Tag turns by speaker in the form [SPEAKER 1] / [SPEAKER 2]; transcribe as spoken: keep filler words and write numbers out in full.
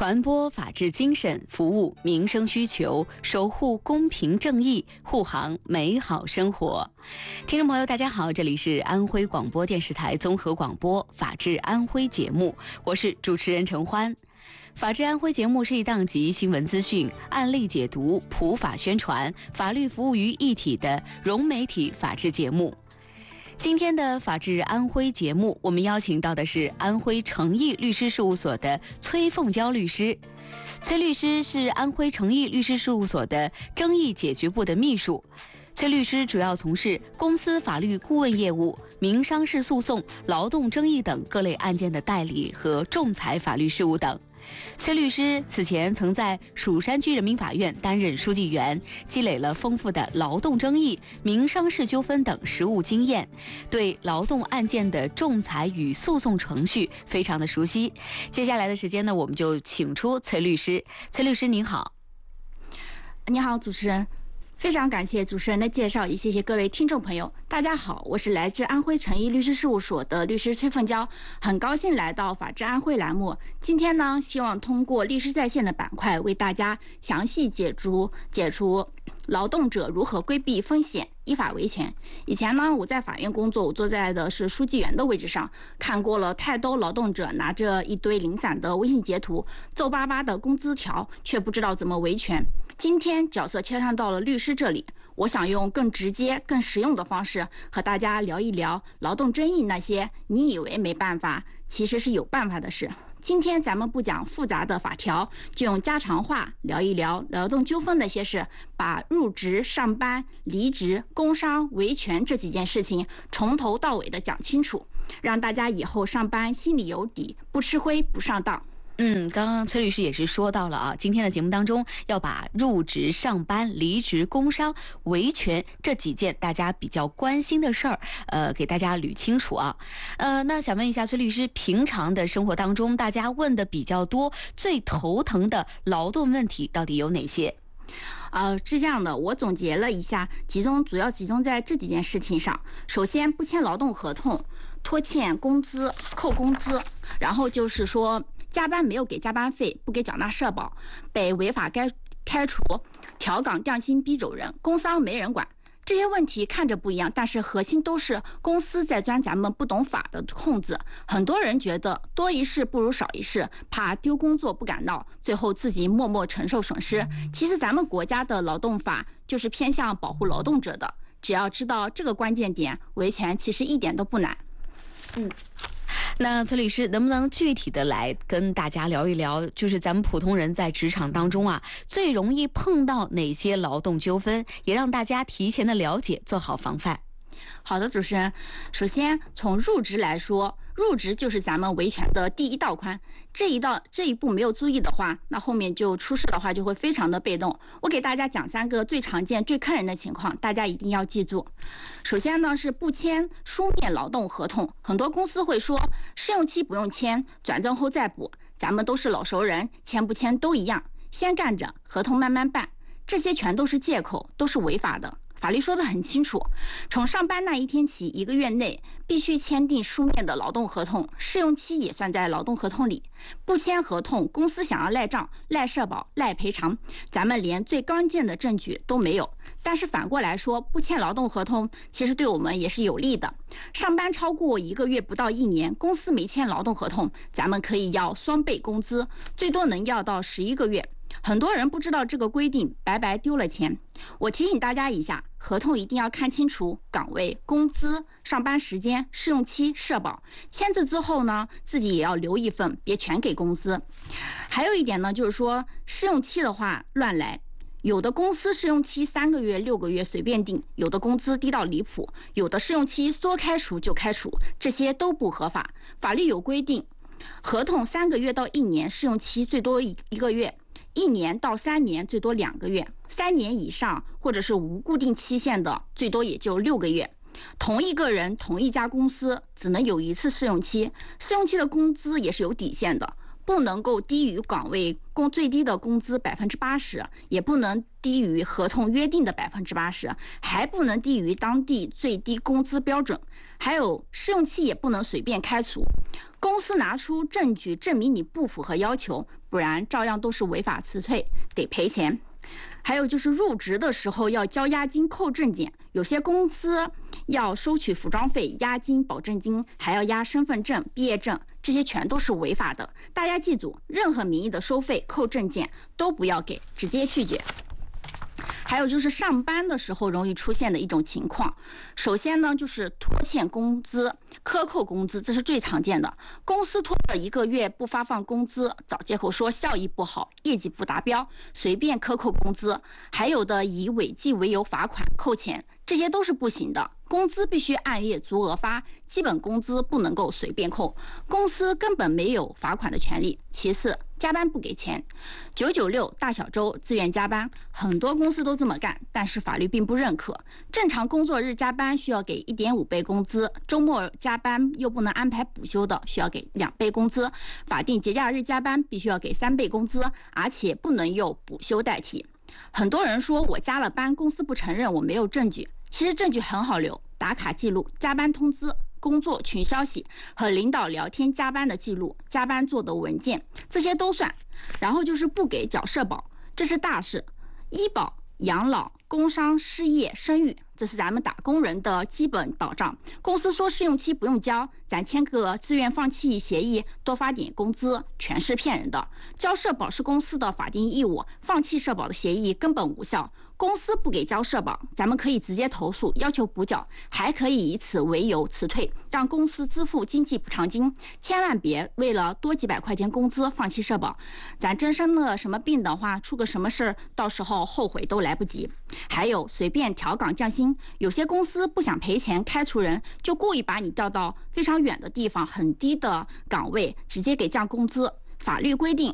[SPEAKER 1] 传播法治精神，服务民生需求，守护公平正义，护航美好生活。听众朋友，大家好，这里是安徽广播电视台综合广播《法治安徽》节目，我是主持人陈欢。法治安徽节目是一档集新闻资讯、案例解读、普法宣传、法律服务于一体的融媒体法治节目。今天的法治安徽节目，我们邀请到的是安徽诚毅律师事务所的崔凤娇律师。崔律师是安徽诚毅律师事务所的争议解决部的秘书。崔律师主要从事公司法律顾问业务、民商事诉讼、劳动争议等各类案件的代理和仲裁法律事务等。崔律师此前曾在蜀山区人民法院担任书记员，积累了丰富的劳动争议、民商事纠纷等实务经验，对劳动案件的仲裁与诉讼程序非常的熟悉。接下来的时间呢，我们就请出崔律师。崔律师您好。
[SPEAKER 2] 你好，主持人。非常感谢主持人的介绍，也谢谢各位听众朋友。大家好，我是来自安徽诚毅律师事务所的律师崔凤娇，很高兴来到法治安徽栏目。今天呢，希望通过律师在线的板块，为大家详细解除解除劳动者如何规避风险、依法维权。以前呢，我在法院工作，我坐在的是书记员的位置上，看过了太多劳动者拿着一堆零散的微信截图、皱巴巴的工资条，却不知道怎么维权。今天角色切换到了律师这里，我想用更直接、更实用的方式和大家聊一聊劳动争议那些你以为没办法，其实是有办法的事。今天咱们不讲复杂的法条，就用家常话聊一聊劳动纠纷那些事，把入职、上班、离职、工伤、维权这几件事情从头到尾的讲清楚，让大家以后上班心里有底，不吃亏，不上当。
[SPEAKER 1] 嗯，刚刚崔律师也是说到了啊，今天的节目当中要把入职、上班、离职、工伤、维权这几件大家比较关心的事儿，呃，给大家捋清楚啊。呃，那想问一下崔律师，平常的生活当中，大家问的比较多、最头疼的劳动问题到底有哪些？
[SPEAKER 2] 呃，是这样的，我总结了一下，集中主要集中在这几件事情上。首先，不签劳动合同、拖欠工资、扣工资，然后就是说加班没有给加班费，不给缴纳社保，被违法该开除、调岗降薪逼走人，工伤没人管。这些问题看着不一样，但是核心都是公司在钻咱们不懂法的空子。很多人觉得多一事不如少一事，怕丢工作不敢闹，最后自己默默承受损失。其实咱们国家的劳动法就是偏向保护劳动者的，只要知道这个关键点，维权其实一点都不难。嗯。
[SPEAKER 1] 那崔律师能不能具体的来跟大家聊一聊，就是咱们普通人在职场当中啊，最容易碰到哪些劳动纠纷，也让大家提前的了解，做好防范。
[SPEAKER 2] 好的，主持人，首先从入职来说，入职就是咱们维权的第一道关，这一道这一步没有注意的话，那后面就出事的话就会非常的被动。我给大家讲三个最常见、最坑人的情况，大家一定要记住。首先呢是不签书面劳动合同，很多公司会说试用期不用签，转正后再补，咱们都是老熟人，签不签都一样，先干着，合同慢慢办，这些全都是借口，都是违法的。法律说得很清楚，从上班那一天起，一个月内必须签订书面的劳动合同，试用期也算在劳动合同里。不签合同，公司想要赖账、赖社保、赖赔偿，咱们连最关键的证据都没有。但是反过来说，不签劳动合同其实对我们也是有利的。上班超过一个月不到一年，公司没签劳动合同，咱们可以要双倍工资，最多能要到十一个月。很多人不知道这个规定，白白丢了钱。我提醒大家一下，合同一定要看清楚岗位、工资、上班时间、试用期、社保。签字之后呢，自己也要留一份，别全给公司。还有一点呢，就是说试用期的话乱来，有的公司试用期三个月、六个月随便定，有的工资低到离谱，有的试用期说开除就开除，这些都不合法。法律有规定，合同三个月到一年，试用期最多一一个月。一年到三年最多两个月，三年以上或者是无固定期限的，最多也就六个月。同一个人、同一家公司只能有一次试用期，试用期的工资也是有底线的， 不能够低于岗位工最低的工资百分之八十，也不能低于合同约定的百分之八十，还不能低于当地最低工资标准。还有试用期也不能随便开除，公司拿出证据证明你不符合要求，不然照样都是违法辞退，得赔钱。还有就是入职的时候要交押金扣证件，有些公司要收取服装费、押金、保证金，还要押身份证、毕业证，这些全都是违法的。大家记住，任何名义的收费、扣证件都不要给，直接拒绝。还有就是上班的时候容易出现的一种情况，首先呢就是拖欠工资、克扣工资，这是最常见的。公司拖了一个月不发放工资，找借口说效益不好、业绩不达标，随便克扣工资，还有的以违纪为由罚款扣钱，这些都是不行的。工资必须按月足额发，基本工资不能够随便扣，公司根本没有罚款的权利。其次，加班不给钱，九九六、大小周、自愿加班，很多公司都这么干，但是法律并不认可。正常工作日加班需要给 一点五倍工资，周末加班又不能安排补休的，需要给两倍工资，法定节假日加班必须要给三倍工资，而且不能用补休代替。很多人说我加了班，公司不承认，我没有证据。其实证据很好留，打卡记录、加班通知、工作群消息和领导聊天加班的记录、加班做的文件，这些都算。然后就是不给缴社保，这是大事。医保、养老、工伤、失业、生育，这是咱们打工人的基本保障。公司说试用期不用交，咱签个自愿放弃协议，多发点工资，全是骗人的。交社保是公司的法定义务，放弃社保的协议根本无效。公司不给交社保，咱们可以直接投诉，要求补缴，还可以以此为由辞退，让公司支付经济补偿金。千万别为了多几百块钱工资放弃社保，咱真生了什么病的话，出个什么事儿，到时候后悔都来不及。还有随便调岗降薪，有些公司不想赔钱开除人，就故意把你调到非常远的地方，很低的岗位，直接给降工资。法律规定，